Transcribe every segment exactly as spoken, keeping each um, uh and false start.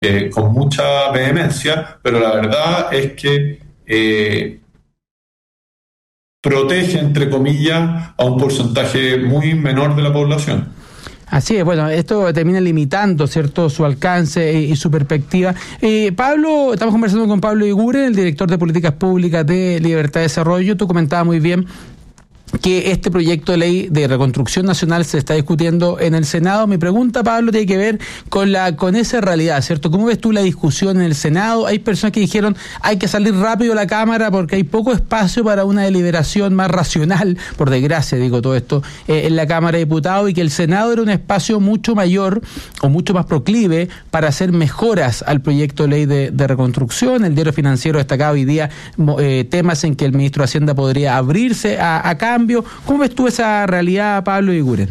eh, con mucha vehemencia, pero la verdad es que eh, protege, entre comillas, a un porcentaje muy menor de la población. Así es, bueno, esto termina limitando, ¿cierto?, su alcance y, y su perspectiva. Eh, Pablo, estamos conversando con Pablo Eguiguren, el director de Políticas Públicas de Libertad y Desarrollo. Tú comentabas muy bien que este proyecto de ley de reconstrucción nacional se está discutiendo en el Senado. Mi pregunta, Pablo, tiene que ver con la con esa realidad, ¿cierto? ¿Cómo ves tú la discusión en el Senado? Hay personas que dijeron hay que salir rápido a la Cámara porque hay poco espacio para una deliberación más racional, por desgracia digo todo esto, eh, en la Cámara de Diputados, y que el Senado era un espacio mucho mayor o mucho más proclive para hacer mejoras al proyecto de ley de, de reconstrucción. El Diario Financiero destacaba hoy día eh, temas en que el ministro de Hacienda podría abrirse a, a cambio. ¿Cómo ves tú esa realidad, Pablo Eguiguren?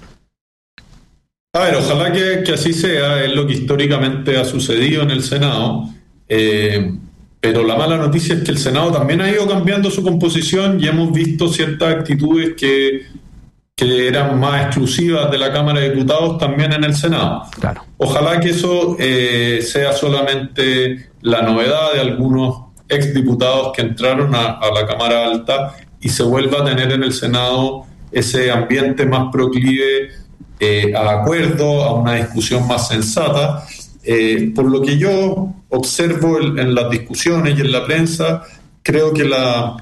A ver, ojalá que, que así sea, es lo que históricamente ha sucedido en el Senado, eh, pero la mala noticia es que el Senado también ha ido cambiando su composición y hemos visto ciertas actitudes que, que eran más exclusivas de la Cámara de Diputados también en el Senado. Claro. Ojalá que eso eh, sea solamente la novedad de algunos exdiputados que entraron a, a la Cámara Alta y se vuelva a tener en el Senado ese ambiente más proclive eh, a acuerdo, a una discusión más sensata. Eh, por lo que yo observo en, en las discusiones y en la prensa, creo que la,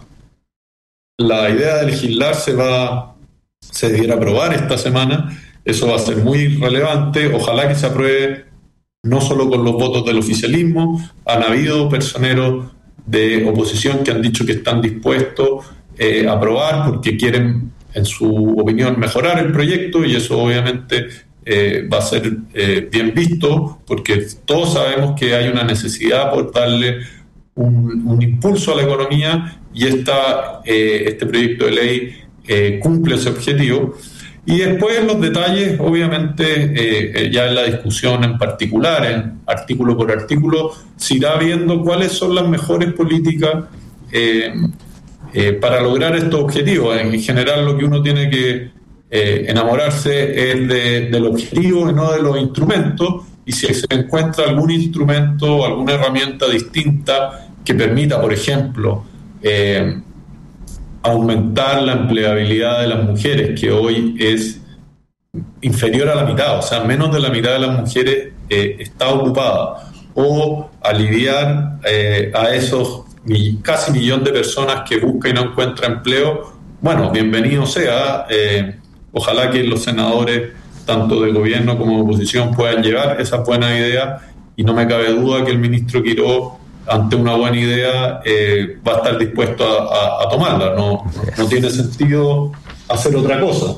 la idea de legislar se va, se debiera aprobar esta semana. Eso va a ser muy relevante. Ojalá que se apruebe no solo con los votos del oficialismo. Han habido personeros de oposición que han dicho que están dispuestos Eh, aprobar porque quieren, en su opinión, mejorar el proyecto, y eso obviamente eh, va a ser eh, bien visto porque todos sabemos que hay una necesidad por darle un, un impulso a la economía, y esta, eh, este proyecto de ley eh, cumple ese objetivo. Y después los detalles, obviamente, eh, eh, ya en la discusión en particular, en artículo por artículo, se irá viendo cuáles son las mejores políticas eh, Eh, para lograr estos objetivos. En general, lo que uno tiene que eh, enamorarse es de, del objetivo y no de los instrumentos, y si se encuentra algún instrumento o alguna herramienta distinta que permita, por ejemplo, eh, aumentar la empleabilidad de las mujeres, que hoy es inferior a la mitad, o sea, menos de la mitad de las mujeres eh, está ocupada, o aliviar eh, a esos casi millón de personas que buscan y no encuentran empleo, bueno, bienvenido sea. Eh, ojalá que los senadores, tanto de gobierno como de oposición, puedan llevar esa buena idea, y no me cabe duda que el ministro Quiró, ante una buena idea, eh, va a estar dispuesto a, a, a tomarla. No, no tiene sentido hacer otra cosa.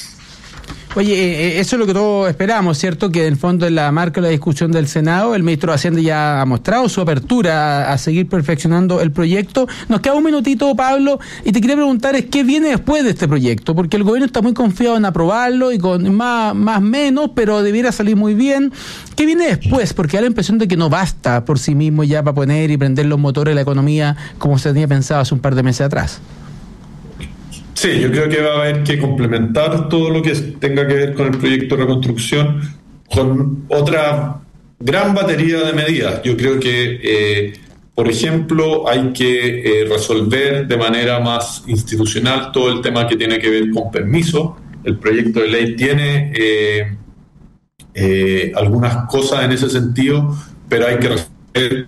Oye, eso es lo que todos esperamos, ¿cierto? Que en el fondo, en la marca de la discusión del Senado, el ministro de Hacienda ya ha mostrado su apertura a, a seguir perfeccionando el proyecto. Nos queda un minutito, Pablo, y te quería preguntar es qué viene después de este proyecto, porque el gobierno está muy confiado en aprobarlo y con más, más menos, pero debiera salir muy bien. ¿Qué viene después? Porque da la impresión de que no basta por sí mismo ya para poner y prender los motores de la economía como se tenía pensado hace un par de meses atrás. Sí, yo creo que va a haber que complementar todo lo que tenga que ver con el proyecto de reconstrucción con otra gran batería de medidas. Yo creo que, eh, por ejemplo, hay que eh, resolver de manera más institucional todo el tema que tiene que ver con permiso. El proyecto de ley tiene eh, eh, algunas cosas en ese sentido, pero hay que resolver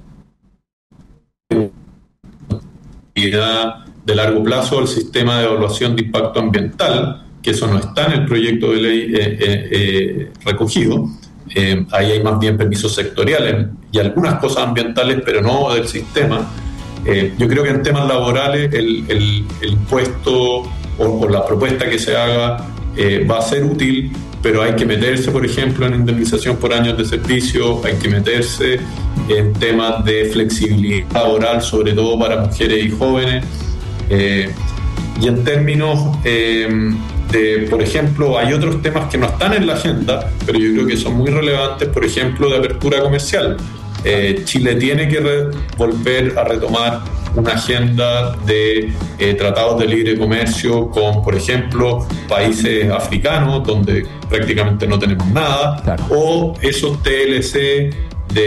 de largo plazo el sistema de evaluación de impacto ambiental, que eso no está en el proyecto de ley eh, eh, eh, recogido. Eh, ahí hay más bien permisos sectoriales y algunas cosas ambientales, pero no del sistema. Eh, yo creo que en temas laborales el, el, el impuesto o, o la propuesta que se haga eh, va a ser útil, pero hay que meterse, por ejemplo, en indemnización por años de servicio, hay que meterse en temas de flexibilidad laboral, sobre todo para mujeres y jóvenes. Eh, y en términos eh, de, por ejemplo, hay otros temas que no están en la agenda, pero yo creo que son muy relevantes, por ejemplo, de apertura comercial. Eh, Chile tiene que re- volver a retomar una agenda de eh, tratados de libre comercio con, por ejemplo, países africanos, donde prácticamente no tenemos nada, claro. O esos T L C